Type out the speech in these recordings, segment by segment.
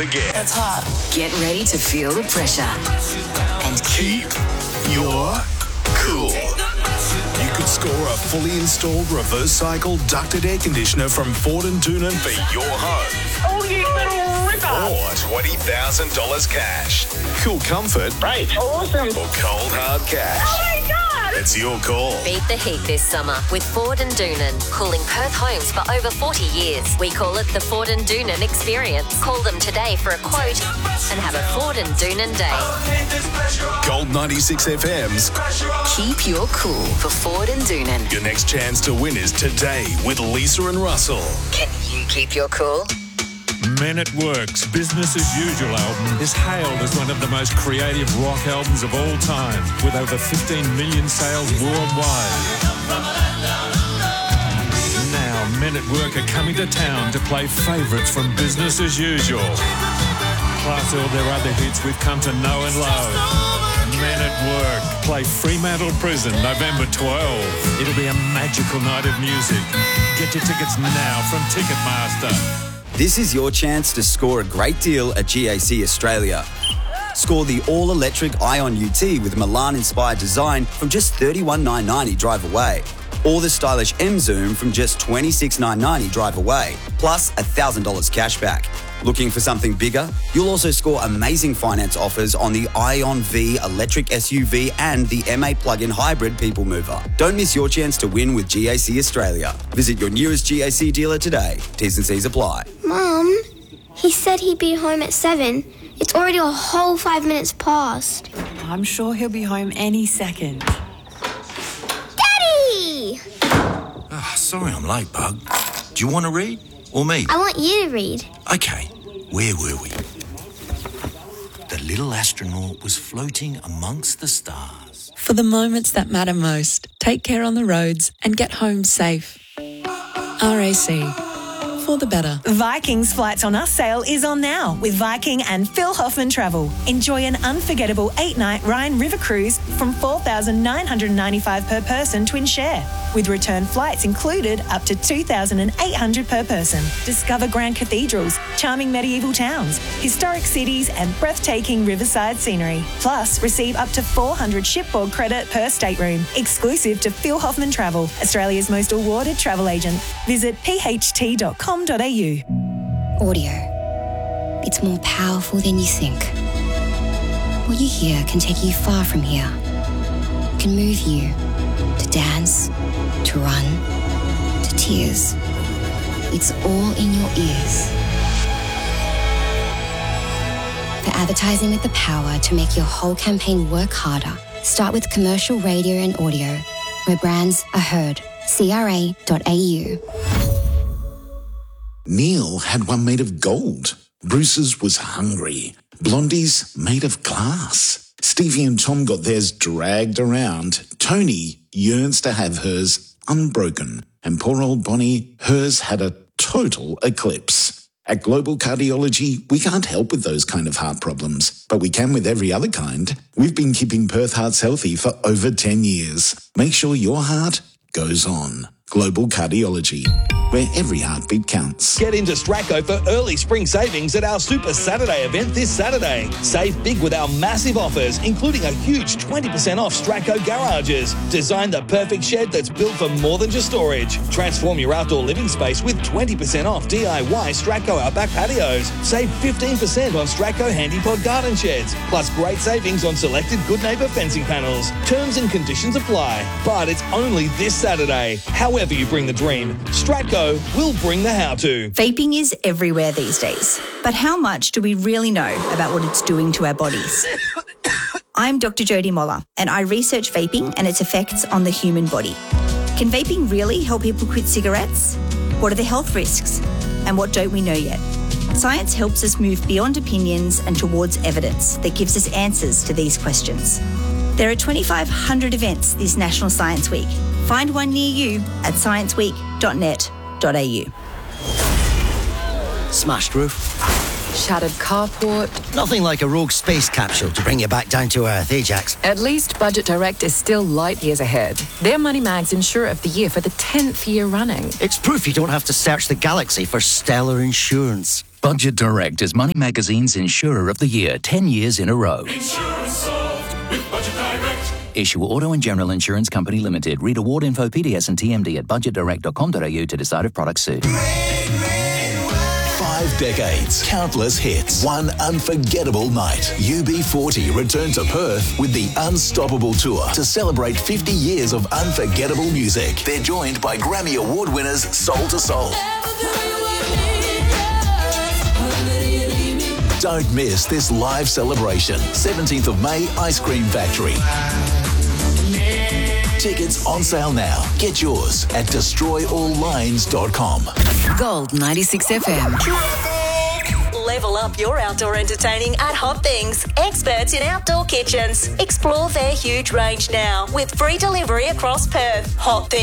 again. That's hot. Get ready to feel the pressure and keep Your cool. You could score a fully installed reverse cycle ducted air conditioner from Ford and Doonan for your home. Oh, you little ripper. Or $20,000 cash. Cool comfort. Right. Awesome. Or cold hard cash. Oh, my God. It's your call. Beat the heat this summer with Ford and Doonan. Cooling Perth homes for over 40 years. We call it the Ford and Doonan experience. Call them today for a quote and have a Ford and Doonan day. Gold 96 FM's Keep Your Cool for Ford and Doonan. Your next chance to win is today with Lisa and Russell. Can you keep your cool? Men at Work's Business as Usual album is hailed as one of the most creative rock albums of all time, with over 15 million sales worldwide. Now, Men at Work are coming to town to play favourites from Business as Usual, plus all their other hits we've come to know and love. Men at Work play Fremantle Prison November 12. It'll be a magical night of music. Get your tickets now from Ticketmaster. This is your chance to score a great deal at GAC Australia. Score the all-electric Ion UT with Milan-inspired design from just $31,990 drive away. Or the stylish M-Zoom from just $26,990 drive away, plus $1,000 cash back. Looking for something bigger? You'll also score amazing finance offers on the Ion V electric SUV and the MA plug-in hybrid people mover. Don't miss your chance to win with GAC Australia. Visit your nearest GAC dealer today. T's and C's apply. Mum, he said he'd be home at 7. It's already a whole 5 minutes past. I'm sure he'll be home any second. Daddy! Sorry I'm late, Bug. Do you want to read? Or me? I want you to read. Okay, where were we? The little astronaut was floating amongst the stars. For the moments that matter most, take care on the roads and get home safe. RAC. For the better. Viking's Flights on Us sale is on now with Viking and Phil Hoffman Travel. Enjoy an unforgettable 8-night Rhine River cruise from $4,995 per person twin share, with return flights included up to $2,800 per person. Discover grand cathedrals, charming medieval towns, historic cities and breathtaking riverside scenery. Plus, receive up to 400 shipboard credit per stateroom, exclusive to Phil Hoffman Travel, Australia's most awarded travel agent. Visit pht.com.au. Audio. It's more powerful than you think. What you hear can take you far from here. It can move you to dance, to run, to tears. It's all in your ears. For advertising with the power to make your whole campaign work harder, start with commercial radio and audio, where brands are heard. CRA.au. Neil had one made of gold. Bruce's was hungry. Blondie's made of glass. Stevie and Tom got theirs dragged around. Tony yearns to have hers unbroken. And poor old Bonnie, hers had a total eclipse. At Global Cardiology, we can't help with those kind of heart problems, but we can with every other kind. We've been keeping Perth hearts healthy for over 10 years. Make sure your heart goes on. Global Cardiology, where every heartbeat counts. Get into Stratco for early spring savings at our Super Saturday event this Saturday. Save big with our massive offers, including a huge 20% off Stratco garages. Design the perfect shed that's built for more than just storage. Transform your outdoor living space with 20% off DIY Stratco Outback patios. Save 15% on Stratco Handypod garden sheds. Plus great savings on selected Good Neighbour fencing panels. Terms and conditions apply. But it's only this Saturday. However you bring the dream, Stratco will bring the how-to. Vaping is everywhere these days. But how much do we really know about what it's doing to our bodies? I'm Dr. Jodie Moller, and I research vaping and its effects on the human body. Can vaping really help people quit cigarettes? What are the health risks? And what don't we know yet? Science helps us move beyond opinions and towards evidence that gives us answers to these questions. There are 2,500 events this National Science Week. Find one near you at scienceweek.net.au. Smashed roof. Shattered carport. Nothing like a rogue space capsule to bring you back down to earth, Ajax. At least Budget Direct is still light years ahead. They're Money Mag's Insurer of the Year for the 10th year running. It's proof you don't have to search the galaxy for stellar insurance. Budget Direct is Money Magazine's Insurer of the Year 10 years in a row. Insurance solved with Budget Direct. Issue Auto and General Insurance Company Limited. Read award info, PDS and TMD at budgetdirect.com.au to decide if products suit. 5 decades, countless hits, one unforgettable night. UB40 return to Perth with the Unstoppable Tour to celebrate 50 years of unforgettable music. They're joined by Grammy Award winners Soul to Soul. Don't miss this live celebration. 17th of May, Ice Cream Factory. Tickets on sale now. Get yours at destroyalllines.com. Gold 96 FM. Level up your outdoor entertaining at Hot Things. Experts in outdoor kitchens. Explore their huge range now with free delivery across Perth.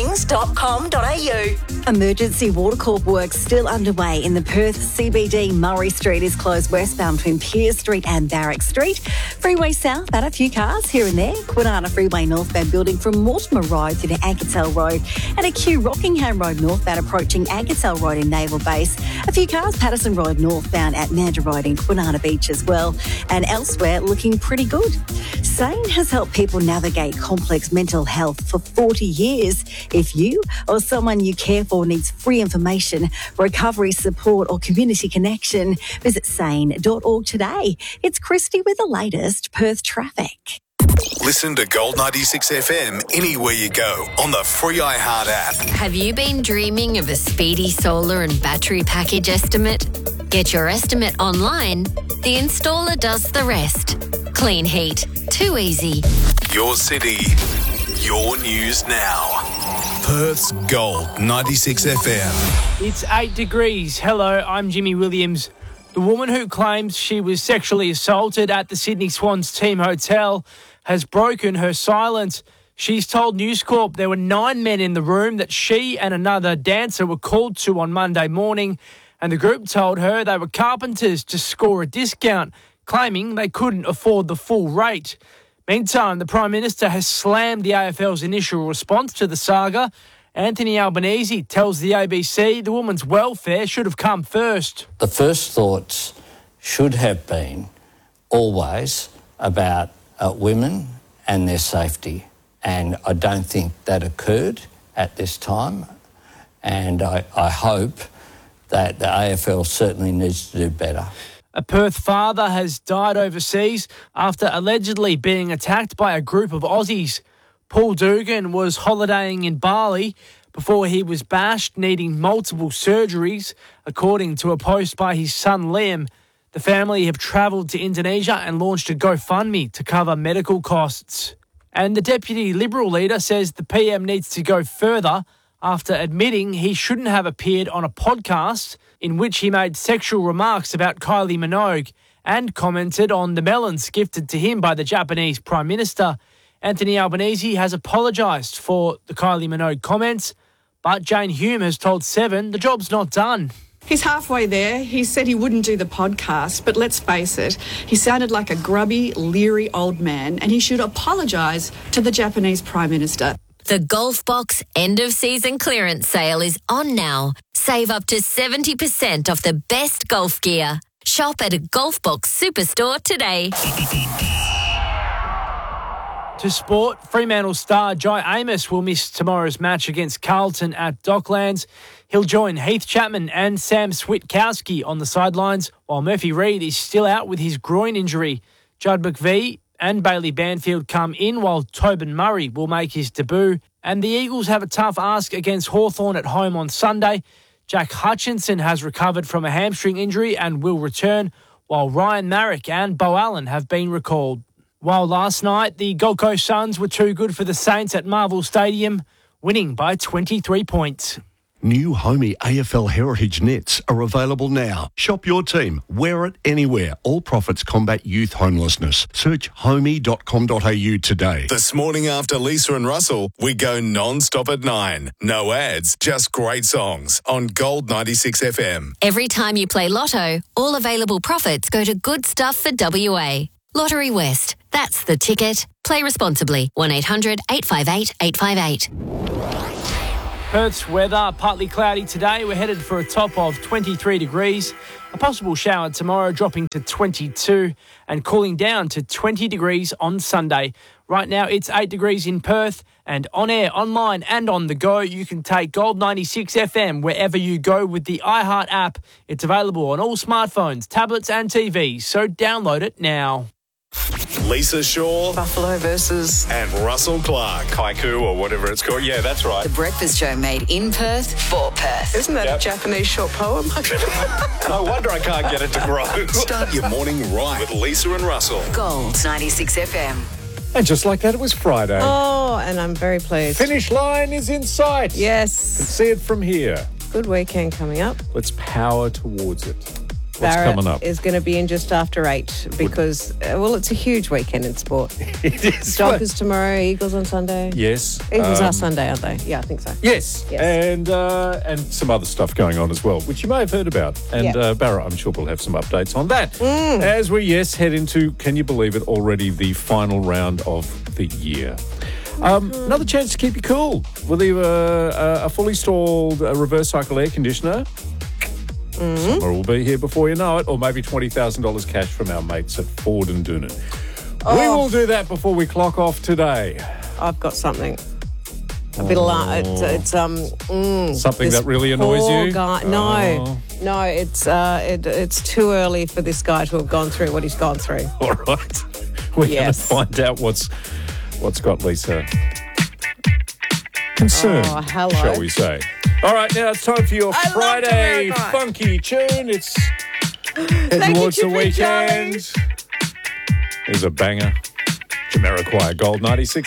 hotthings.com.au. Emergency Water Corp works still underway in the Perth CBD. Murray Street is closed westbound between Pearce Street and Barrack Street. Freeway south, but a few cars here and there. Kwinana Freeway northbound building from Mortimer Road through to Anketell Road, and a queue Rockingham Road northbound approaching Anketell Road in Naval Base. A few cars Patterson Road northbound at Mandurah Road in Kwinana Beach as well, and elsewhere looking pretty good. SANE has helped people navigate complex mental health for 40 years. If you or someone you care for needs free information, recovery support or community connection, visit sane.org today. It's Christy with the latest Perth traffic. Listen to Gold 96 FM anywhere you go on the free iHeart app. Have you been dreaming of a speedy solar and battery package estimate? Get your estimate online. The installer does the rest. Clean heat. Too easy. Your city, your news now. Perth's Gold 96 FM. It's 8 degrees. Hello, I'm Jimmy Williams. The woman who claims she was sexually assaulted at the Sydney Swans team hotel has broken her silence. She's told News Corp there were 9 men in the room that she and another dancer were called to on Monday morning, and the group told her they were carpenters to score a discount, claiming they couldn't afford the full rate. Meantime, the Prime Minister has slammed the AFL's initial response to the saga. Anthony Albanese tells the ABC the woman's welfare should have come first. The first thoughts should have been always about women and their safety, and I don't think that occurred at this time, and I hope that the AFL certainly needs to do better. A Perth father has died overseas after allegedly being attacked by a group of Aussies. Paul Dugan was holidaying in Bali before he was bashed, needing multiple surgeries, according to a post by his son Liam. The family have travelled to Indonesia and launched a GoFundMe to cover medical costs. And the Deputy Liberal leader says the PM needs to go further after admitting he shouldn't have appeared on a podcast in which he made sexual remarks about Kylie Minogue and commented on the melons gifted to him by the Japanese Prime Minister. Anthony Albanese has apologised for the Kylie Minogue comments, but Jane Hume has told Seven the job's not done. He's halfway there. He said he wouldn't do the podcast, but let's face it, he sounded like a grubby, leery old man, and he should apologise to the Japanese Prime Minister. The Golf Box end-of-season clearance sale is on now. Save up to 70% off the best golf gear. Shop at a Golf Box Superstore today. To sport, Fremantle star Jai Amos will miss tomorrow's match against Carlton at Docklands. He'll join Heath Chapman and Sam Switkowski on the sidelines, while Murphy Reid is still out with his groin injury. Judd McVie and Bailey Banfield come in, while Tobin Murray will make his debut. And the Eagles have a tough ask against Hawthorn at home on Sunday. Jack Hutchinson has recovered from a hamstring injury and will return, while Ryan Marrick and Bo Allen have been recalled. While last night, the Gold Coast Suns were too good for the Saints at Marvel Stadium, winning by 23 points. New Homey AFL Heritage nets are available now. Shop your team. Wear it anywhere. All profits combat youth homelessness. Search homey.com.au today. This morning after Lisa and Russell, we go non-stop at 9. No ads, just great songs on Gold 96 FM. Every time you play Lotto, all available profits go to Good Stuff for WA. Lottery West. That's the ticket. Play responsibly. 1800 858 858. Perth's weather, partly cloudy today. We're headed for a top of 23 degrees. A possible shower tomorrow, dropping to 22 and cooling down to 20 degrees on Sunday. Right now, it's 8 degrees in Perth, and on air, online and on the go, you can take Gold 96 FM wherever you go with the iHeart app. It's available on all smartphones, tablets and TVs, so download it now. Lisa Shaw, Buffalo versus and Russell Clark. Kaiku or whatever it's called. Yeah, that's right. The Breakfast Show made in Perth for Perth. Isn't that a Japanese short poem? No wonder I can't get it to grow. Start your morning right with Lisa and Russell. Gold 96 FM. And just like that, it was Friday. Oh, and I'm very pleased. Finish line is in sight. Yes. Can see it from here. Good weekend coming up. Let's power towards it. What's Barrett coming up? is going to be in just after 8 because, it's a huge weekend in sport. It is. Dockers tomorrow, Eagles on Sunday. Yes. Eagles are Sunday, aren't they? Yeah, I think so. Yes. And some other stuff going on as well, which you may have heard about. And Barra, I'm sure we'll have some updates on that. As we, head into, can you believe it, already the final round of the year. Another chance to keep you cool with either a fully installed reverse cycle air conditioner. Summer will be here before you know it, or maybe $20,000 cash from our mates at Ford and Doonan. We will do that before we clock off today. I've got something. A bit of it's something that really annoys you. No, it's too early for this guy to have gone through what he's gone through. All right, we're going to find out what's got Lisa concerned. Hello. Shall we say? All right, now it's time for your Friday funky tune. It's heading towards the weekend. Here's a banger. Jamiroquai, Gold 96